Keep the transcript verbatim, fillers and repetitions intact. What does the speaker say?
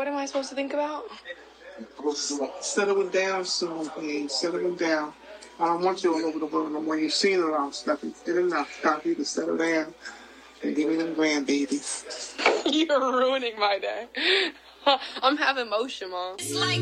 what am I supposed to think about? Settling down soon, please. Settling down. I don't want you all over the world no more. You've seen it all, Steffi. It's enough. Time for you to settle down and give me them grandbabies. You're ruining my day. I'm having motion, Mom. It's like